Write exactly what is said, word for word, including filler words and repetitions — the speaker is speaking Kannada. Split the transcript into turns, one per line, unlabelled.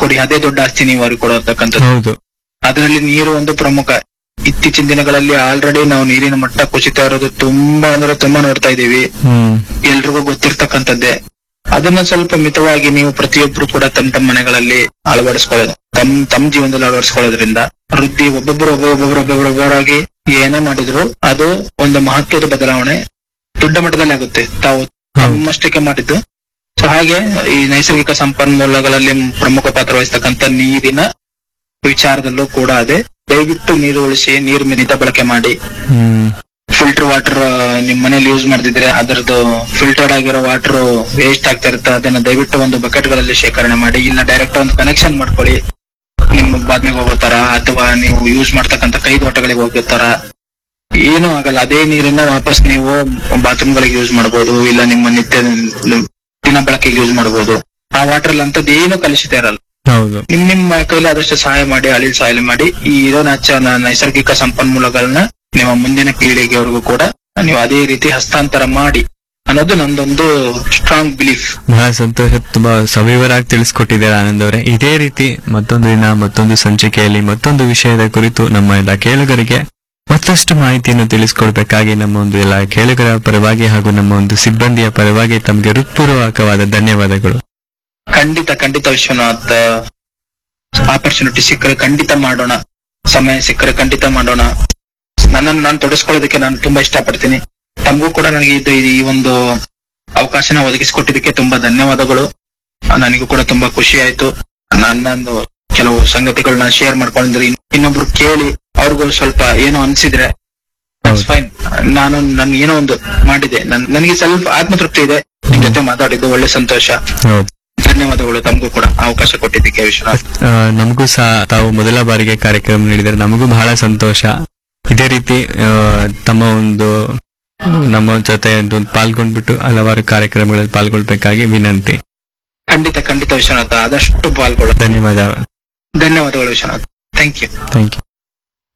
ಕೊಡಿ, ಅದೇ ದೊಡ್ಡ ಆಸ್ತಿ ನೀವು ಅವ್ರಿಗೆ ಕೊಡತಕ್ಕಂಥದ್ದು.
ಹೌದು.
ಅದರಲ್ಲಿ ನೀರು ಒಂದು ಪ್ರಮುಖ. ಇತ್ತೀಚಿನ ದಿನಗಳಲ್ಲಿ ಆಲ್ರೆಡಿ ನಾವು ನೀರಿನ ಮಟ್ಟ ಕುಸಿತ ಇರೋದು ತುಂಬಾ ಅಂದ್ರೆ ತುಂಬಾ ನೋಡ್ತಾ ಇದೀವಿ.
ಹ್ಮ್
ಎಲ್ರಿಗೂ ಗೊತ್ತಿರ್ತಕ್ಕಂಥದ್ದೇ. ಅದನ್ನ ಸ್ವಲ್ಪ ಮಿತವಾಗಿ ನೀವು ಪ್ರತಿಯೊಬ್ರು ಕೂಡ ತಮ್ಮ ತಮ್ಮ ಮನೆಗಳಲ್ಲಿ ಅಳವಡಿಸ್ಕೊಳ್ಳೋದು, ತಮ್ ತಮ್ಮ ಜೀವನದಲ್ಲಿ ಅಳವಡಿಸ್ಕೊಳ್ಳೋದ್ರಿಂದ ವೃದ್ಧಿ ಒಬ್ಬೊಬ್ರು ಒಬ್ಬೊಬ್ಬೊಬ್ರು ಒಬ್ಬೊಬ್ಬರಾಗಿ ಏನೇ ಮಾಡಿದ್ರು ಅದು ಒಂದು ಮಹತ್ವದ ಬದಲಾವಣೆ ದೊಡ್ಡ ಮಟ್ಟದಲ್ಲಿ ಆಗುತ್ತೆ, ತಾವು ತಮ್ಮಷ್ಟಕ್ಕೆ ಮಾಡಿದ್ದು. ಸೊ ಹಾಗೆ ಈ ನೈಸರ್ಗಿಕ ಸಂಪನ್ಮೂಲಗಳಲ್ಲಿ ಪ್ರಮುಖ ಪಾತ್ರ ವಹಿಸ್ತಕ್ಕಂಥ ನೀರಿನ ವಿಚಾರದಲ್ಲೂ ಕೂಡ ಅದೇ. ದಯವಿಟ್ಟು ನೀರು ಉಳಿಸಿ, ನೀರು ಮಿತ ಬಳಕೆ ಮಾಡಿ.
ಹ್ಮ್
ಫಿಲ್ಟರ್ ವಾಟರ್ ನಿಮ್ ಮನೇಲಿ ಯೂಸ್ ಮಾಡ್ತಿದ್ರೆ ಅದರದ್ದು ಫಿಲ್ಟರ್ಡ್ ಆಗಿರೋ ವಾಟರ್ ವೇಸ್ಟ್ ಆಗ್ತಾ ಇರುತ್ತೆ, ಅದನ್ನ ದಯವಿಟ್ಟು ಒಂದು ಬಕೆಟ್ ಗಳಲ್ಲಿ ಶೇಖರಣೆ ಮಾಡಿ. ಇಲ್ಲ ಡೈರೆಕ್ಟ್ ಒಂದು ಕನೆಕ್ಷನ್ ಮಾಡ್ಕೊಳ್ಳಿ, ನಿಮ್ಮ ಬಾತ್ಮಿಗೆ ಹೋಗೋ ತರ ಅಥವಾ ನೀವು ಯೂಸ್ ಮಾಡ್ತಕ್ಕಂಥ ಕೈದೋಟಗಳಿಗೆ ಹೋಗೋ ತರ ಏನೂ ಆಗಲ್ಲ. ಅದೇ ನೀರನ್ನ ವಾಪಸ್ ನೀವು ಬಾತ್ರೂಮ್ ಗಳಿಗೆ ಯೂಸ್ ಮಾಡಬಹುದು, ಇಲ್ಲ ನಿಮ್ಮ ನಿತ್ಯ ದಿನ ಬಳಕೆಗೆ ಯೂಸ್ ಮಾಡಬಹುದು. ಆ ವಾಟರ್ ಅಲ್ಲಿ ಅಂತದ್ದು ಏನು ಕಲುಷಿತ ಇರಲ್ಲ.
ಹೌದು.
ನಿಮ್ ನಿಮ್ಮ ಕೈಲಿ ಆದಷ್ಟು ಸಹಾಯ ಮಾಡಿ, ಅಳಿಲ್ ಸಹಾಯ ಮಾಡಿ. ಈ ಇರೋ ನಾಚ ನೈಸರ್ಗಿಕ ಸಂಪನ್ಮೂಲಗಳನ್ನ ನಿಮ್ಮ ಮುಂದಿನ ಪೀಳಿಗೆವರೆಗೂ ಕೂಡ ನೀವು ಅದೇ ರೀತಿ ಹಸ್ತಾಂತರ ಮಾಡಿ ಅನ್ನೋದು ನಂದೊಂದು ಸ್ಟ್ರಾಂಗ್ ಬಿಲೀಫ್.
ಬಹಳ ಸಂತೋಷ, ತುಂಬಾ ಸವಿವರಾಗಿ ತಿಳಿಸ್ಕೊಟ್ಟಿದ್ದೀರಾ ಆನಂದ್ ಅವರೇ. ಇದೇ ರೀತಿ ಮತ್ತೊಂದು ದಿನ ಮತ್ತೊಂದು ಸಂಚಿಕೆಯಲ್ಲಿ ಮತ್ತೊಂದು ವಿಷಯದ ಕುರಿತು ನಮ್ಮ ಎಲ್ಲ ಕೇಳುಗರಿಗೆ ಮತ್ತಷ್ಟು ಮಾಹಿತಿಯನ್ನು ತಿಳಿಸ್ಕೊಡ್ಬೇಕಾಗಿ ನಮ್ಮ ಒಂದು ಎಲ್ಲ ಕೇಳುಗರ ಪರವಾಗಿ ಹಾಗೂ ನಮ್ಮ ಒಂದು ಸಿಬ್ಬಂದಿಯ ಪರವಾಗಿ ತಮಗೆ ಹೃತ್ಪೂರ್ವಕವಾದ ಧನ್ಯವಾದಗಳು.
ಖಂಡಿತ ಖಂಡಿತ ವಿಶ್ವನಾಥ್, ಆಪರ್ಚುನಿಟಿ ಸಿಕ್ಕರೆ ಖಂಡಿತ ಮಾಡೋಣ, ಸಮಯ ಸಿಕ್ಕರೆ ಖಂಡಿತ ಮಾಡೋಣ. ನನ್ನನ್ನು ನಾನು ತೊಡಸ್ಕೊಳ್ಳೋದಕ್ಕೆ ನಾನು ತುಂಬಾ ಇಷ್ಟಪಡ್ತೀನಿ. ತಮಗೂ ಕೂಡ ನನಗೆ ಇದು ಈ ಒಂದು ಅವಕಾಶನ ಒದಗಿಸಿಕೊಟ್ಟಿದ್ದಕ್ಕೆ ತುಂಬಾ ಧನ್ಯವಾದಗಳು. ನನಗೂ ಕೂಡ ತುಂಬಾ ಖುಷಿ ಆಯ್ತು. ನನ್ನೊಂದು ಕೆಲವು ಸಂಗತಿಗಳನ್ನ ಶೇರ್ ಮಾಡ್ಕೊಂಡಿದ್ರೆ ಇನ್ನೊಬ್ರು ಕೇಳಿ ಅವ್ರಿಗೂ ಸ್ವಲ್ಪ ಏನೋ ಅನ್ಸಿದ್ರೆ ಫೈನ್, ನಾನು ನನ್ ಏನೋ ಒಂದು ಮಾಡಿದೆ, ನನ್ ನನಗೆ ಸ್ವಲ್ಪ ಆತ್ಮತೃಪ್ತಿ ಇದೆ. ನಿಮ್ ಜೊತೆ ಮಾತಾಡಿದ್ದು ಒಳ್ಳೆ ಸಂತೋಷ. ಧನ್ಯವಾದಗಳು ತಮಗೂ ಕೂಡ ಅವಕಾಶ ಕೊಟ್ಟಿದ್ದಕ್ಕೆ ವಿಶ್ವನಾಥ್.
ನಮಗೂ ಸಹ ತಾವು ಮೊದಲ ಬಾರಿಗೆ ಕಾರ್ಯಕ್ರಮ ನೀಡಿದರೆ ನಮಗೂ ಬಹಳ ಸಂತೋಷ. ಇದೇ ರೀತಿ ತಮ್ಮ ಒಂದು ನಮ್ಮ ಜೊತೆ ಪಾಲ್ಗೊಂಡ್ಬಿಟ್ಟು ಹಲವಾರು ಕಾರ್ಯಕ್ರಮಗಳಲ್ಲಿ ಪಾಲ್ಗೊಳ್ಬೇಕಾಗಿ ವಿನಂತಿ.
ಖಂಡಿತ ಖಂಡಿತ ವಿಶ್ವನಾಥ, ಆದಷ್ಟು ಪಾಲ್ಗೊಳ್ಳ.
ಧನ್ಯವಾದ.
ಧನ್ಯವಾದಗಳು Vishwanath. Thank you.
Thank you.